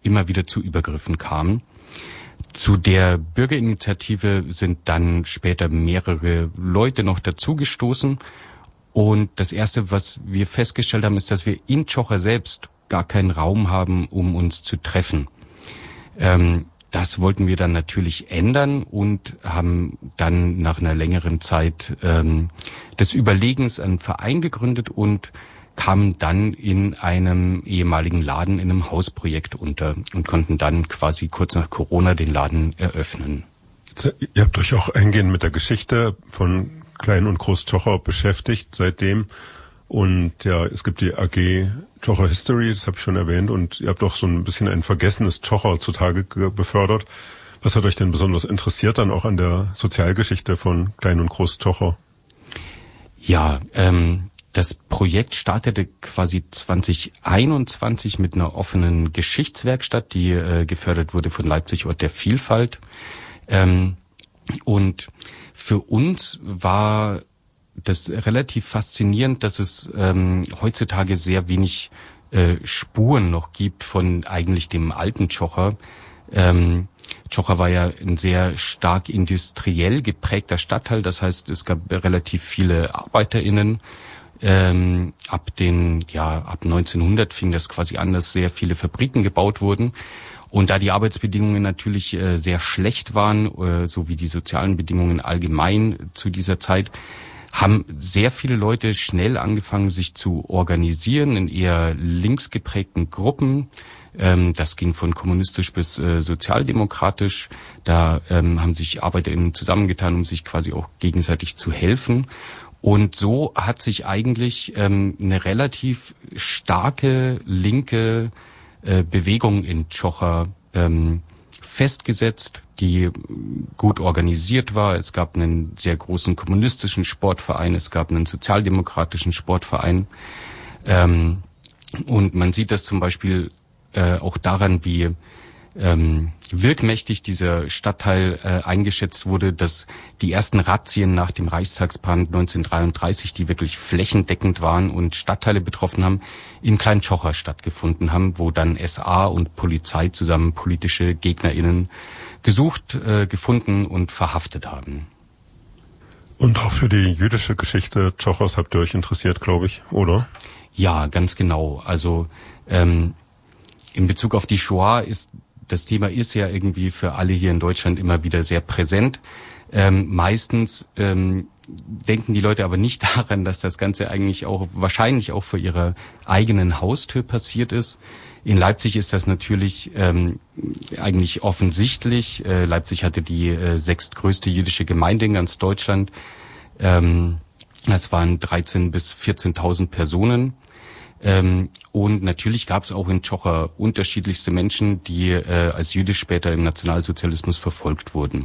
immer wieder zu Übergriffen kam. Zu der Bürgerinitiative sind dann später mehrere Leute noch dazugestoßen. Und das Erste, was wir festgestellt haben, ist, dass wir in Tschocher selbst gar keinen Raum haben, um uns zu treffen. Das wollten wir dann natürlich ändern und haben dann nach einer längeren Zeit des Überlegens einen Verein gegründet und kamen dann in einem ehemaligen Laden in einem Hausprojekt unter und konnten dann quasi kurz nach Corona den Laden eröffnen. Ihr habt euch auch eingehend mit der Geschichte von Klein- und Groß-Tschocher beschäftigt seitdem. Und ja, es gibt die AG Tschocher History, das habe ich schon erwähnt, und ihr habt auch so ein bisschen ein vergessenes Tschocher zutage befördert. Was hat euch denn besonders interessiert dann auch an der Sozialgeschichte von Klein- und Groß-Tschocher? Ja, das Projekt startete quasi 2021 mit einer offenen Geschichtswerkstatt, die gefördert wurde von Leipzig Ort der Vielfalt. Und für uns war das relativ faszinierend, dass es heutzutage sehr wenig Spuren noch gibt von eigentlich dem alten Tschocher. Tschocher war ja ein sehr stark industriell geprägter Stadtteil, das heißt, es gab relativ viele ArbeiterInnen. Ab 1900 fing das quasi an, dass sehr viele Fabriken gebaut wurden. Und da die Arbeitsbedingungen natürlich sehr schlecht waren, so wie die sozialen Bedingungen allgemein zu dieser Zeit, haben sehr viele Leute schnell angefangen, sich zu organisieren in eher links geprägten Gruppen. Das ging von kommunistisch bis sozialdemokratisch. Da haben sich ArbeiterInnen zusammengetan, um sich quasi auch gegenseitig zu helfen. Und so hat sich eigentlich eine relativ starke linke Bewegung in Tschocher festgesetzt, die gut organisiert war. Es gab einen sehr großen kommunistischen Sportverein, es gab einen sozialdemokratischen Sportverein. Und man sieht das zum Beispiel auch daran, wie wirkmächtig dieser Stadtteil eingeschätzt wurde, dass die ersten Razzien nach dem Reichstagsbrand 1933, die wirklich flächendeckend waren und Stadtteile betroffen haben, in Klein-Tschocher stattgefunden haben, wo dann SA und Polizei zusammen politische GegnerInnen gesucht, gefunden und verhaftet haben. Und auch für die jüdische Geschichte Tschochers habt ihr euch interessiert, glaube ich, oder? Ja, ganz genau. Also in Bezug auf die Shoah ist das Thema ja irgendwie für alle hier in Deutschland immer wieder sehr präsent. Meistens denken die Leute aber nicht daran, dass das Ganze eigentlich auch wahrscheinlich auch vor ihrer eigenen Haustür passiert ist. In Leipzig ist das natürlich eigentlich offensichtlich. Leipzig hatte die sechstgrößte jüdische Gemeinde in ganz Deutschland. Das waren 13.000 bis 14.000 Personen. Und natürlich gab es auch in Tschocher unterschiedlichste Menschen, die als jüdisch später im Nationalsozialismus verfolgt wurden.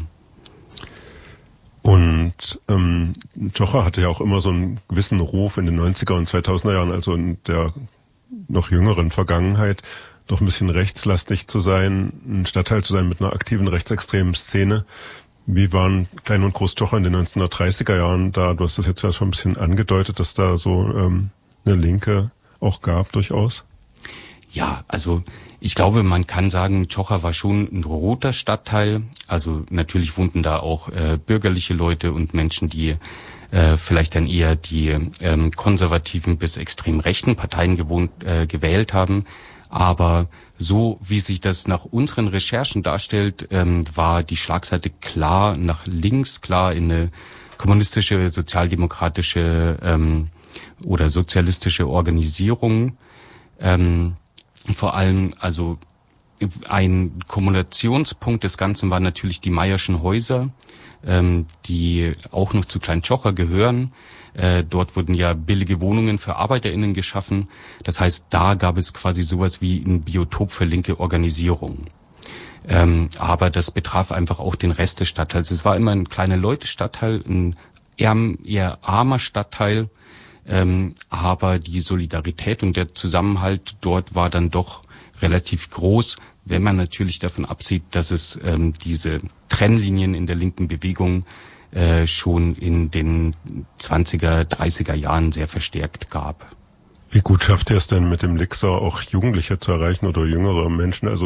Und Tschocher hatte ja auch immer so einen gewissen Ruf in den 90er und 2000er Jahren, also in der noch jüngeren Vergangenheit, doch ein bisschen rechtslastig zu sein, ein Stadtteil zu sein mit einer aktiven rechtsextremen Szene. Wie waren Klein- und Groß-Tschocher in den 1930er Jahren da? Du hast das jetzt ja schon ein bisschen angedeutet, dass da so eine Linke auch gab, durchaus? Ja, also ich glaube, man kann sagen, Tschocher war schon ein roter Stadtteil. Also natürlich wohnten da auch bürgerliche Leute und Menschen, die vielleicht dann eher die konservativen bis extrem rechten Parteien gewählt haben. Aber so wie sich das nach unseren Recherchen darstellt, war die Schlagseite klar nach links, klar in eine kommunistische, sozialdemokratische oder sozialistische Organisierung. Vor allem, also ein Kombinationspunkt des Ganzen waren natürlich die Mayer'schen Häuser, die auch noch zu Klein-Tschocher gehören. Dort wurden ja billige Wohnungen für ArbeiterInnen geschaffen. Das heißt, da gab es quasi sowas wie ein Biotop für linke Organisierung. Aber das betraf einfach auch den Rest des Stadtteils. Es war immer ein kleiner Leute-Stadtteil, ein eher armer Stadtteil. Aber die Solidarität und der Zusammenhalt dort war dann doch relativ groß, wenn man natürlich davon absieht, dass es diese Trennlinien in der linken Bewegung schon in den 20er, 30er Jahren sehr verstärkt gab. Wie gut schafft ihr es denn mit dem Lixer auch Jugendliche zu erreichen oder jüngere Menschen? Also